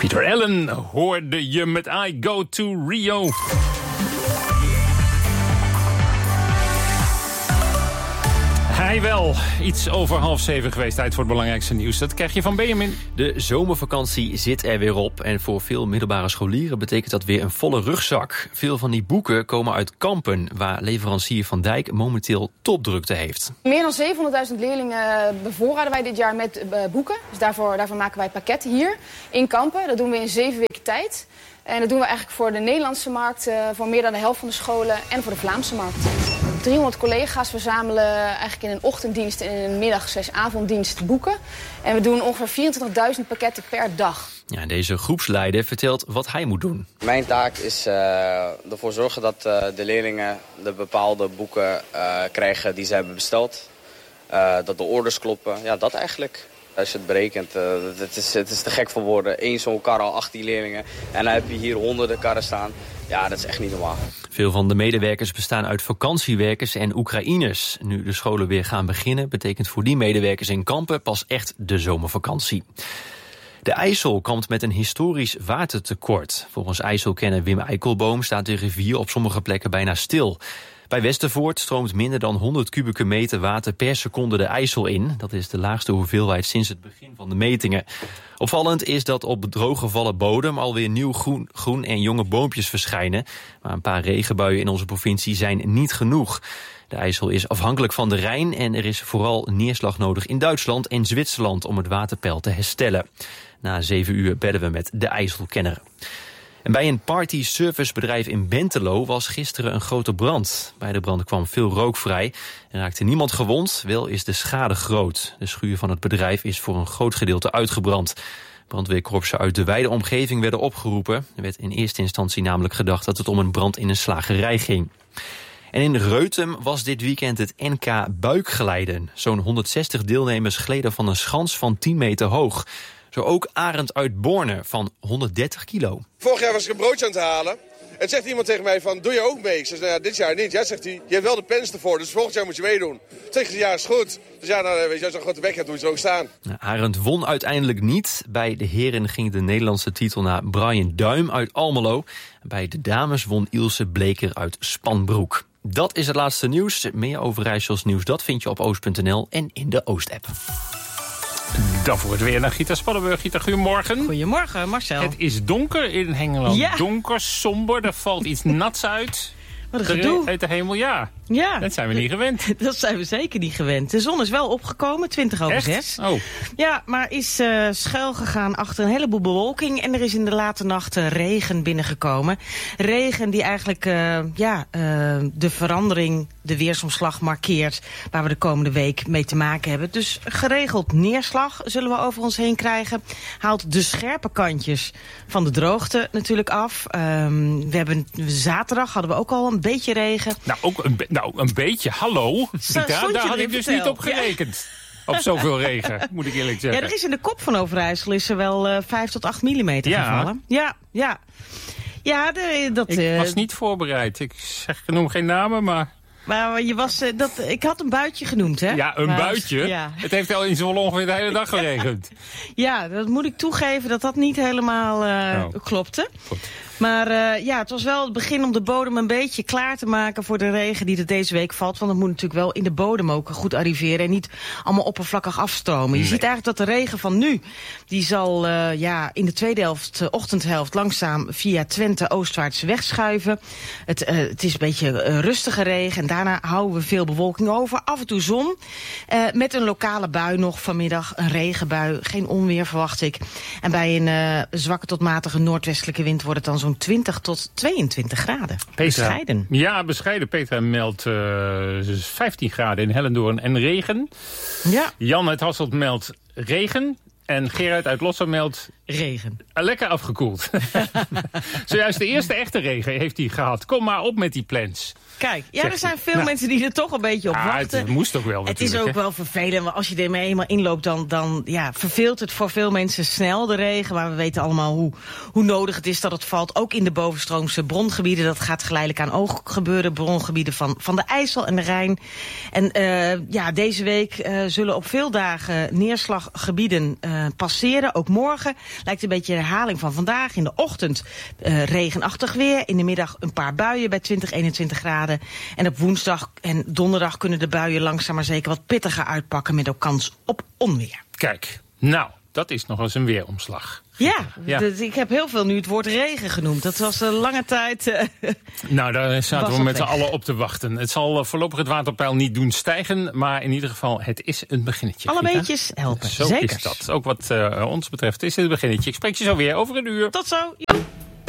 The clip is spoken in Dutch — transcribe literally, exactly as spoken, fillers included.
Peter Allen hoorde je met I Go to Rio. Hij wel. Iets over half zeven geweest. Tijd voor het belangrijkste nieuws. Dat krijg je van Benjamin. De zomervakantie zit er weer op. En voor veel middelbare scholieren betekent dat weer een volle rugzak. Veel van die boeken komen uit Kampen, waar leverancier Van Dijk momenteel topdrukte heeft. Meer dan zevenhonderdduizend leerlingen bevoorraden wij dit jaar met uh, boeken. Dus daarvoor, daarvoor maken wij pakketten hier in Kampen. Dat doen we in zeven weken tijd. En dat doen we eigenlijk voor de Nederlandse markt, uh, voor meer dan de helft van de scholen en voor de Vlaamse markt. driehonderd collega's verzamelen eigenlijk in een ochtenddienst en in een middag-avonddienst boeken. En we doen ongeveer vierentwintigduizend pakketten per dag. Ja, deze groepsleider vertelt wat hij moet doen. Mijn taak is uh, ervoor zorgen dat uh, de leerlingen de bepaalde boeken uh, krijgen die ze hebben besteld. Uh, dat de orders kloppen. Ja, dat eigenlijk. Als je het berekent, uh, het, is, het is te gek voor woorden. Eén zo'n kar al achttien leerlingen. En dan heb je hier honderden karren staan. Ja, dat is echt niet normaal. Veel van de medewerkers bestaan uit vakantiewerkers en Oekraïners. Nu de scholen weer gaan beginnen, betekent voor die medewerkers in Kampen pas echt de zomervakantie. De IJssel kampt met een historisch watertekort. Volgens IJsselkenner Wim Eikelboom staat de rivier op sommige plekken bijna stil. Bij Westervoort stroomt minder dan honderd kubieke meter water per seconde de IJssel in. Dat is de laagste hoeveelheid sinds het begin van de metingen. Opvallend is dat op drooggevallen bodem alweer nieuw groen, groen en jonge boompjes verschijnen. Maar een paar regenbuien in onze provincie zijn niet genoeg. De IJssel is afhankelijk van de Rijn en er is vooral neerslag nodig in Duitsland en Zwitserland om het waterpeil te herstellen. Na zeven uur bedden we met de IJsselkenner. En bij een party-servicebedrijf in Bentelo was gisteren een grote brand. Bij de brand kwam veel rook vrij en raakte niemand gewond. Wel is de schade groot. De schuur van het bedrijf is voor een groot gedeelte uitgebrand. Brandweerkorpsen uit de wijde omgeving werden opgeroepen. Er werd in eerste instantie namelijk gedacht dat het om een brand in een slagerij ging. En in Reutem was dit weekend het N K buikglijden. Zo'n honderdzestig deelnemers gleden van een schans van tien meter hoog. Zo ook Arend uit Borne van honderddertig kilo. Vorig jaar was ik een broodje aan het halen. En zegt iemand tegen mij van, doe je ook mee? Ik zeg, nou ja, dit jaar niet. Ja, zegt hij, je hebt wel de pens ervoor, dus volgend jaar moet je meedoen. Zeg ik, ja, is goed. Dus ja, nou, weet je, als je een grote bek hebt, doe je zo ook staan. Nou, Arend won uiteindelijk niet. Bij de heren ging de Nederlandse titel naar Brian Duim uit Almelo. Bij de dames won Ilse Bleker uit Spanbroek. Dat is het laatste nieuws. Meer over Rijssels nieuws, dat vind je op oost punt n l en in de Oost-app. Dan voor het weer naar Gita Spanneburg. Gita, goedemorgen. Goedemorgen, Marcel. Het is donker in Hengelo. Ja. Donker, somber, er valt iets nats uit. Wat een gedoe. Uit de hemel, ja. Ja. Dat zijn we niet gewend. Dat zijn we zeker niet gewend. De zon is wel opgekomen, twintig over zes. Oh. Ja, maar is uh, schuil gegaan achter een heleboel bewolking. En er is in de late nacht uh, regen binnengekomen. Regen die eigenlijk uh, ja, uh, de verandering, de weersomslag markeert, waar we de komende week mee te maken hebben. Dus geregeld neerslag zullen we over ons heen krijgen. Haalt de scherpe kantjes van de droogte natuurlijk af. Um, we hebben zaterdag hadden we ook al een beetje regen. Nou, ook een, be- nou, een beetje. Hallo. Gita, daar had ik dus vertel. niet op gerekend. Ja. Op zoveel regen, moet ik eerlijk zeggen. Ja, er is in de kop van Overijssel is er wel uh, vijf tot acht millimeter ja. gevallen. Ja, ja. Ja, de, dat... Ik uh, was niet voorbereid. Ik zeg, ik noem geen namen, maar... Maar je was, uh, dat, ik had een buitje genoemd, hè? Ja, een maar, buitje? Ja. Het heeft al in Zwolle ongeveer de hele dag geregend. Ja, dat moet ik toegeven dat dat niet helemaal uh, oh. klopte. Goed. Maar uh, ja, het was wel het begin om de bodem een beetje klaar te maken voor de regen die er deze week valt. Want het moet natuurlijk wel in de bodem ook goed arriveren en niet allemaal oppervlakkig afstromen. Nee. Je ziet eigenlijk dat de regen van nu, die zal uh, ja, in de tweede helft, uh, ochtendhelft, langzaam via Twente oostwaarts wegschuiven. Het, uh, het is een beetje uh, rustige regen en daarna houden we veel bewolking over. Af en toe zon, uh, met een lokale bui nog vanmiddag, een regenbui, geen onweer verwacht ik. En bij een uh, zwakke tot matige noordwestelijke wind wordt het dan zo'n twintig tot tweeëntwintig graden. Petra, bescheiden. Ja, bescheiden. Petra meldt uh, vijftien graden in Hellendoorn en regen. Ja. Jan uit Hasselt meldt regen. En Gerard uit Losser meldt... Regen. Lekker afgekoeld. Zojuist de eerste echte regen heeft hij gehad. Kom maar op met die plans. Kijk, ja, er zijn veel nou, mensen die er toch een beetje op ah, wachten. Het moest ook wel. Het is ook hè? wel vervelend, maar als je er eenmaal inloopt, dan, dan ja, verveelt het voor veel mensen snel, de regen. Maar we weten allemaal hoe, hoe nodig het is dat het valt. Ook in de bovenstroomse brongebieden. Dat gaat geleidelijk aan ook gebeuren. Brongebieden van, van de IJssel en de Rijn. En uh, ja, deze week uh, zullen op veel dagen neerslaggebieden uh, uh, passeren. Ook morgen lijkt een beetje een herhaling van vandaag. In de ochtend uh, regenachtig weer. In de middag een paar buien bij twintig, eenentwintig graden. En op woensdag en donderdag kunnen de buien langzaam maar zeker wat pittiger uitpakken. Met ook kans op onweer. Kijk, nou, dat is nog eens een weeromslag. Ja, ja. Dus ik heb heel veel nu het woord regen genoemd. Dat was een lange tijd. Uh, nou, daar zaten we met z'n allen op te wachten. Het zal voorlopig het waterpeil niet doen stijgen, maar in ieder geval, het is een beginnetje. Alle Gita. beetjes helpen, Zo zeker. is dat. Ook wat uh, ons betreft is het een beginnetje. Ik spreek je zo weer over een uur. Tot zo.